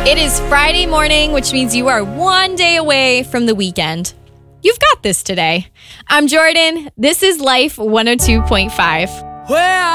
It is Friday morning, which means you are one day away from the weekend. You've got this today. I'm Jordan. This is Life 102.5.